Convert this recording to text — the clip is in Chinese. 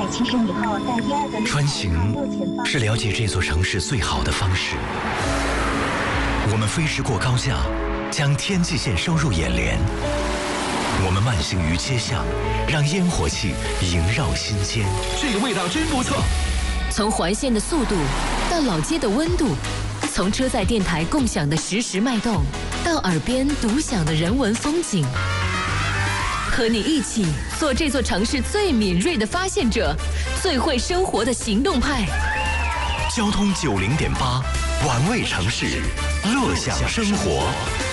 170米后在第2个穿行是了解这座城市最好的方式。我们飞驰过高架，将天际线收入眼帘。我们慢行于街巷，让烟火气萦绕心间。 这个味道真不错。 从环线的速度到老街的温度，从车载电台共享的实时脉动，到耳边独享的人文风景。和你一起做这座城市最敏锐的发现者，最会生活的行动派。 交通90.8，玩味城市，乐享生活。